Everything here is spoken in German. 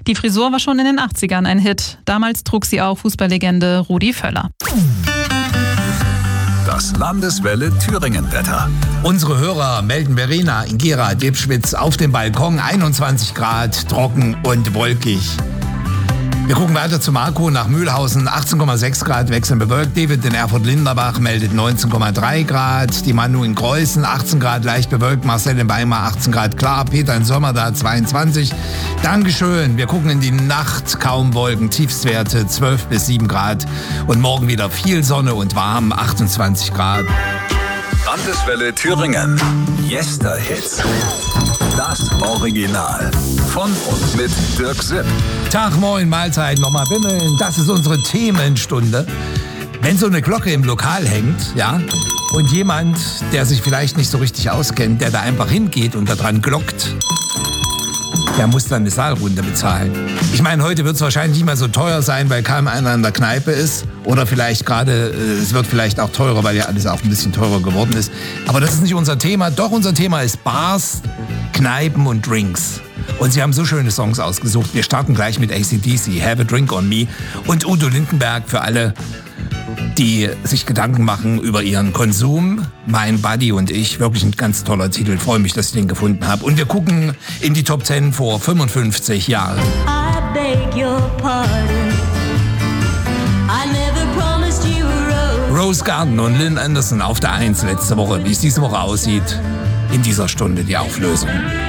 Die Frisur war schon in den 80ern ein Hit. Damals trug sie auch Fußballlegende Rudi Völler. Das Landeswelle Thüringen-Wetter. Unsere Hörer melden Verena in Gera-Debschwitz auf dem Balkon 21 Grad, trocken und wolkig. Wir gucken weiter zu Marco nach Mühlhausen, 18,6 Grad, wechselnd bewölkt. David in Erfurt-Linderbach meldet 19,3 Grad. Die Manu in Kreuzen, 18 Grad, leicht bewölkt. Marcel in Weimar, 18 Grad, klar. Peter in Sommerda, 22. Dankeschön. Wir gucken in die Nacht, kaum Wolken, Tiefstwerte 12 bis 7 Grad. Und morgen wieder viel Sonne und warm, 28 Grad. Landeswelle Thüringen. Yester-Hits. Das Original. Von und mit Dirk Sipp. Tag, moin, Mahlzeit, nochmal bimmeln. Das ist unsere Themenstunde. Wenn so eine Glocke im Lokal hängt, ja, und jemand, der sich vielleicht nicht so richtig auskennt, der da einfach hingeht und da dran glockt, der muss dann eine Saalrunde bezahlen. Ich meine, heute wird es wahrscheinlich nicht mehr so teuer sein, weil kaum einer in der Kneipe ist. Oder vielleicht gerade, es wird vielleicht auch teurer, weil ja alles auch ein bisschen teurer geworden ist. Aber das ist nicht unser Thema. Doch, unser Thema ist Bars, Kneipen und Drinks. Und sie haben so schöne Songs ausgesucht. Wir starten gleich mit AC/DC, Have a Drink on Me. Und Udo Lindenberg für alle, die sich Gedanken machen über ihren Konsum. Mein Buddy und ich, wirklich ein ganz toller Titel. Ich freue mich, dass ich den gefunden habe. Und wir gucken in die Top 10 vor 55 Jahren. I beg your pardon. I never promised you a rose. Rose Garden und Lynn Anderson auf der 1 letzte Woche. Wie es diese Woche aussieht, in dieser Stunde die Auflösung.